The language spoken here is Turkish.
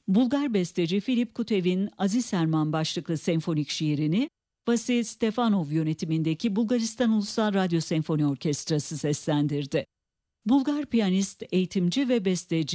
Bulgar besteci Filip Kutev'in Aziz Serman başlıklı senfonik şiirini Vasil Stefanov yönetimindeki Bulgaristan Ulusal Radyo Senfoni Orkestrası seslendirdi. Bulgar piyanist, eğitimci ve besteci